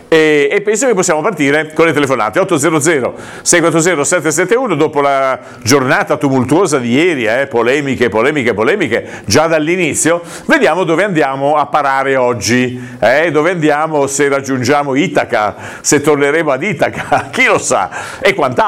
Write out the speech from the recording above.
e penso che possiamo partire con le telefonate. 800 640 771 dopo la giornata tumultuosa di ieri, polemiche già dall'inizio. Vediamo dove andiamo a parare oggi, dove andiamo, se raggiungiamo Itaca, se torneremo ad Itaca, chi lo sa, e quant'altro.